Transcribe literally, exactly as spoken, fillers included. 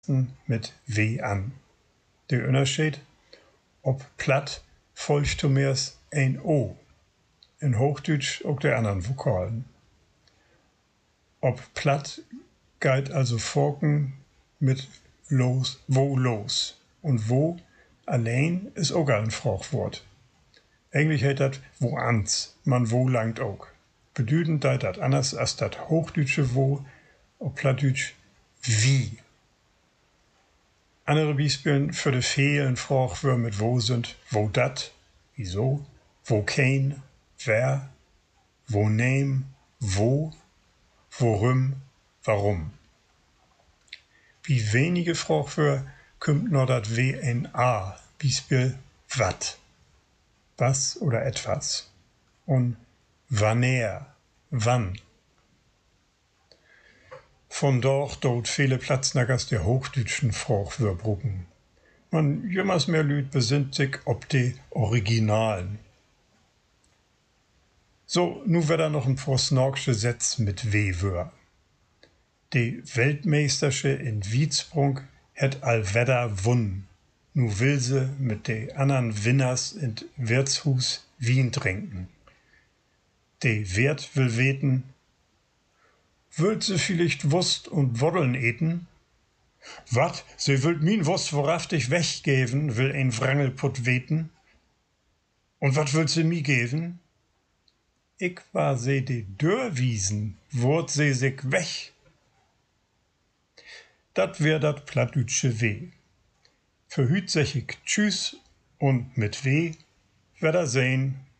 mit W an. Der Unterschied, ob platt folgt meers ein O. In Hochdeutsch auch der anderen Vokalen. Ob platt galt also Forken mit los, wo los. Und wo allein ist auch ein Fragwort. Eigentlich heißt das woans, man wo langt auch. Bedüdend deit dat anders als dat Hochdeutsche wo, auf Plattdeutsch wie. Andere Beispiele für de vielen Fragwörter mit wo sind wo dat, wieso, wo kein, wer, wo nehm, wo, worum, warum. Wie wenige Fragwörter kommt noch dat W N A, Beispiel wat, was oder etwas. Und wanneer, wann. Von dort dort viele Platznackers der hochdeutschen Fragwörter. Man jümmers mehr Lüd besinnt sich ob die Originalen. So, nu wird da noch ein paar snorksche Sätz mit W-Wör. Die Weltmeistersche in Wietsprung het allwedder wunn. Nu will se mit de anderen Winners in Wirtshus Wien trinken. De Wirt will weten, Würd se vielleicht Wurst und Woddeln eten? Wat, se würd min Wurst wahrhaftig weggeven, will ein Wrangelput weten? Und wat würd se mi geven? Ich war se de Dörrwiesen, wurd se sich weg. Dat wär dat Plattdütsche W. Für hüt sech ich Tschüss und mit W, werder sehn.